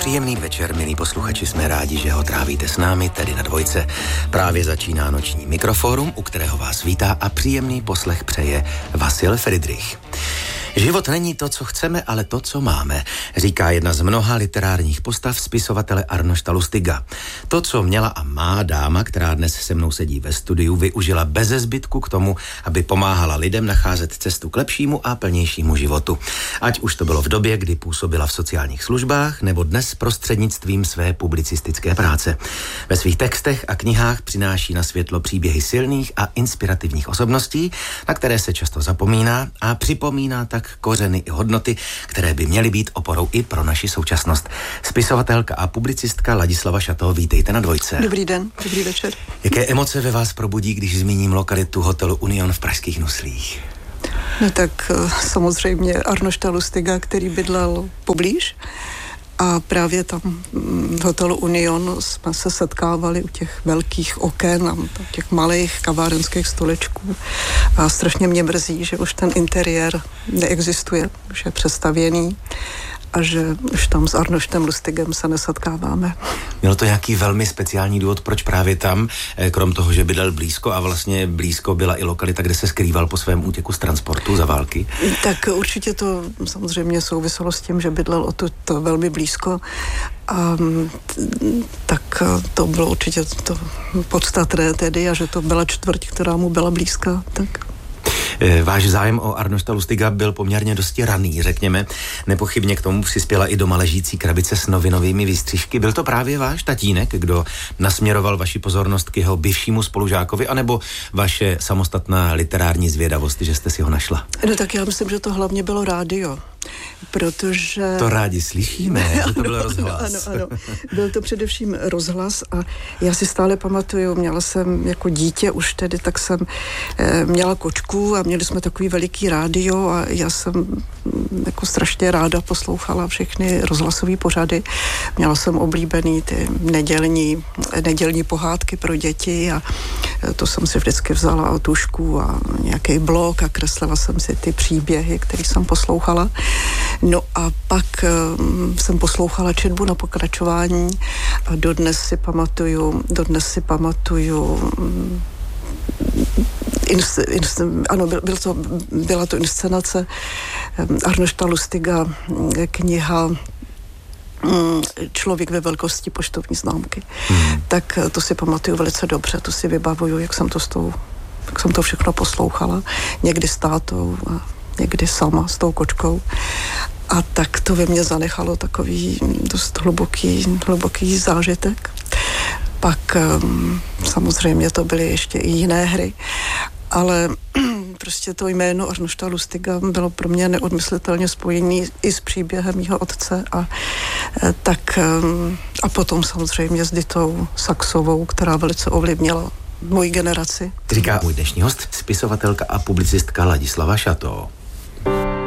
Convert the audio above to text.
Příjemný večer, milí posluchači, jsme rádi, že ho trávíte s námi, tedy na Dvojce. Právě začíná noční Mikrofórum, u kterého vás vítá a příjemný poslech přeje Vasil Friedrich. Život není to, co chceme, ale to, co máme, říká jedna z mnoha literárních postav spisovatele Arnošta Lustiga. To, co měla a má dáma, která dnes se mnou sedí ve studiu, využila beze zbytku k tomu, aby pomáhala lidem nacházet cestu k lepšímu a plnějšímu životu. Ať už to bylo v době, kdy působila v sociálních službách, nebo dnes prostřednictvím své publicistické práce. Ve svých textech a knihách přináší na světlo příběhy silných a inspirativních osobností, na které se často zapomíná, a připomíná tak kořeny i hodnoty, které by měly být oporou i pro naši současnost. Spisovatelka a publicistka Ladislava Šató, vítejte na Dvojce. Dobrý den, dobrý večer. Jaké emoce ve vás probudí, když zmíním lokalitu hotelu Union v pražských Nuslích? No tak samozřejmě Arnošta Lustiga, který bydlel poblíž. A právě tam v hotelu Union jsme se setkávali u těch velkých oken a těch malých kavárenských stolečků. A strašně mě mrzí, že už ten interiér neexistuje, že je přestavěný a že už tam s Arnoštem Lustigem se nesetkáváme. Mělo to nějaký velmi speciální důvod, proč právě tam, krom toho, že bydlel blízko, a vlastně blízko byla i lokalita, kde se skrýval po svém útěku z transportu za války? Tak určitě to samozřejmě souviselo s tím, že bydlel odtud velmi blízko. A tak to bylo určitě to podstatné tedy, a že to byla čtvrť, která mu byla blízká, tak... Váš zájem o Arnošta Lustiga byl poměrně dosti raný, řekněme. Nepochybně k tomu přispěla i doma ležící krabice s novinovými výstřižky. Byl to právě váš tatínek, kdo nasměroval vaši pozornost k jeho bývšímu spolužákovi, anebo vaše samostatná literární zvědavost, že jste si ho našla? No tak já myslím, že to hlavně bylo rádio. Protože... To rádi slyšíme, že to byl rozhlas. Ano, byl to především rozhlas a já si stále pamatuju, měla jsem jako dítě už tedy, tak jsem měla kočku a měli jsme takový veliký rádio a já jsem jako strašně ráda poslouchala všechny rozhlasové pořady. Měla jsem oblíbený ty nedělní pohádky pro děti a to jsem si vždycky vzala o tušku a nějaký blok a kreslila jsem si ty příběhy, které jsem poslouchala. No a pak jsem poslouchala četbu na pokračování a dodnes si pamatuju byla to inscenace Arnošta Lustiga, kniha Člověk ve velikosti poštovní známky. Tak to si pamatuju velice dobře, to si vybavuju, jak jsem to všechno poslouchala, někdy s tátou a někdy sama s tou kočkou. A tak to ve mně zanechalo takový dost hluboký zážitek. Pak samozřejmě to byly ještě i jiné hry, ale prostě to jméno Arnošta Lustiga bylo pro mě neodmyslitelně spojený i s příběhem mýho otce a potom samozřejmě s Ditou Saxovou, která velice ovlivnila moji generaci. Říká můj dnešní host, spisovatelka a publicistka Ladislava Šató.